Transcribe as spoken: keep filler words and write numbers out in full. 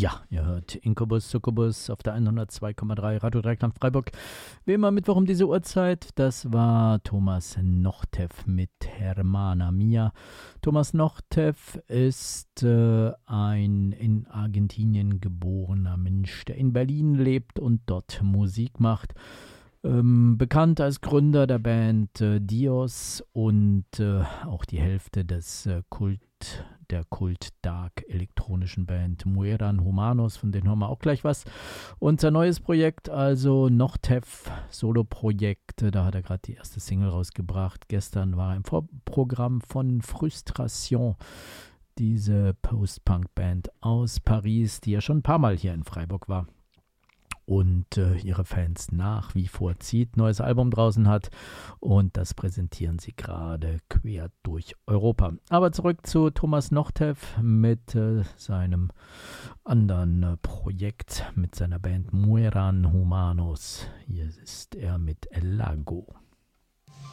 Ja, ihr hört Incubus Succubus auf der hundertzwei Komma drei Radio Dreikland Freiburg. Wie immer Mittwoch um diese Uhrzeit, das war Thomas Nochtef mit Hermana Mia. Thomas Nochtef ist äh, ein in Argentinien geborener Mensch, der in Berlin lebt und dort Musik macht. Ähm, bekannt als Gründer der Band äh, Dios und äh, auch die Hälfte des äh, Kult, der Kult-Dark-elektronischen Band Mueran Humanos, von denen hören wir auch gleich was. Und sein neues Projekt, also Nochtef, Solo-Projekt, da hat er gerade die erste Single rausgebracht. Gestern war er im Vorprogramm von Frustration, diese Post-Punk-Band aus Paris, die ja schon ein paar Mal hier in Freiburg war und äh, ihre Fans nach wie vor zieht, neues Album draußen hat und das präsentieren sie gerade quer durch Europa. Aber zurück zu Thomas Nochtef mit äh, seinem anderen äh, Projekt, mit seiner Band Mueran Humanos. Hier ist er mit El Lago.